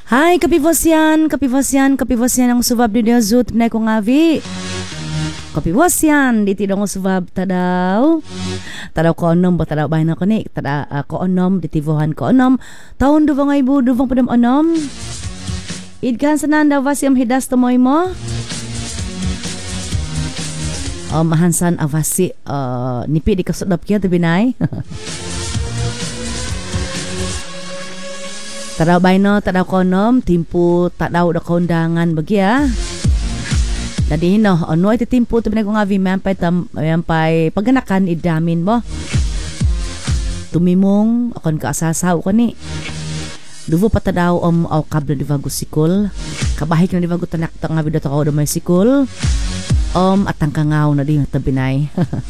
Hai kapibosyan ang subab di dia zut na ko ngavi. Kapibosyan di tidong subab tadaw ko onom ba tadaw bahin ako ni ko onom di tivohan ko onom taon duvang ibu duvang padam onom idkan sananda vasyam hidas tomoy mo mahansan avasi nipi di kasudap kia tu binay. Tadaw bayno, tadaw konom, timpu tadaw da kondangan bagya. Dadi no, ano iti timpu to binay ko nga mampay paganakan idamin mo. Tumimong akon kaasasaw ko ni. Duvo pa tadaw aw kabla di bago sikol. Kabahik na di bago tanak nga bidot ako do may sikol. Atang kangaw na di tabinay.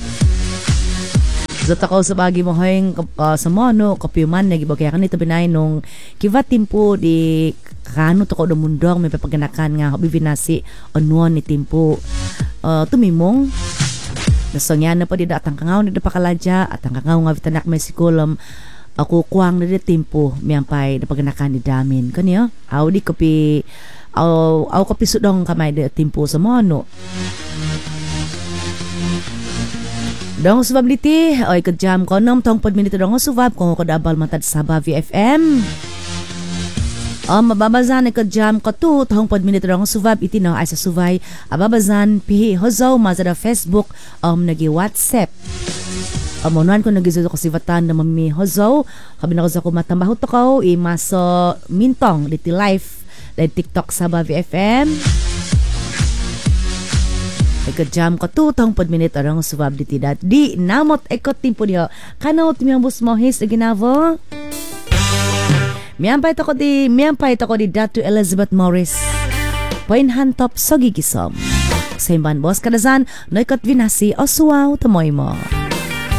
Zot ako sa bagi mo hoyng sa mono kopyuman nagibagay kan ito binay nung kiva timpo di kano to ko do mundong may papaganakan nga bibinasi onuan ni timpo tumimong nasongyan na pa di atang kangaw ni pakaladya atang kangaw nga vitanak may sikulom ako kuwang na di timpo miyampay na paganakan ni damin kanyo aw di kopi aw kopi sudong kamay di timpo sa mono. Dong subab liti, oy kajam ko nom tong pod minute dong subab kung ko dabal matad sa VFM. Mababazan ni kajam ko tu tong pod minute dong subab iti no ay sa subay ababazan pihi hozaw mazada Facebook nagi WhatsApp. Monuan ko nagizudo ko si Vatan na mami hozaw kabi na ko sa kumatambaho to ko imaso mintong liti live dahil TikTok sa VFM. Ikajam ko tutong pod minute arang subab di tidak di namot ekot timpo niyo kanot miyang bus mo his ginavo miyampay to ko di Datu Elizabeth Morris painhan top sogi gisom sa imban boss kadazan no ikot vinasi o suwaw tamoy mo.